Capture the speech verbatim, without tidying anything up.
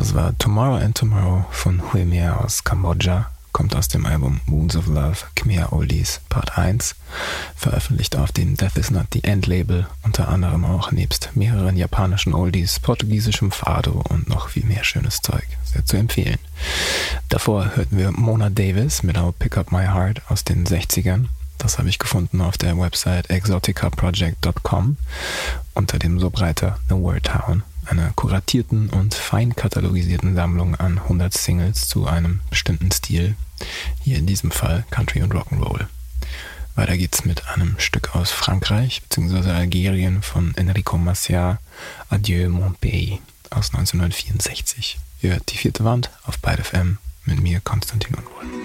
Das war Tomorrow and Tomorrow von Khmer aus Kambodscha, kommt aus dem Album Wounds of Love, Khmer Oldies Part eins, veröffentlicht auf dem Death Is Not the End Label, unter anderem auch nebst mehreren japanischen Oldies, portugiesischem Fado und noch viel mehr schönes Zeug. Sehr zu empfehlen. Davor hörten wir Mona Davis mit I'll Pick Up My Heart aus den sechzigern. Das habe ich gefunden auf der Website exotica project dot com unter dem Subreiter The Word Town, einer kuratierten und fein katalogisierten Sammlung an hundert Singles zu einem bestimmten Stil, hier in diesem Fall Country und Rock'n'Roll. Weiter geht's mit einem Stück aus Frankreich bzw. Algerien von Enrico Macià, Adieu mon pays aus neunzehnhundertvierundsechzig. Ihr hört die vierte Wand auf Byte F M mit mir, Konstantin Unruhe.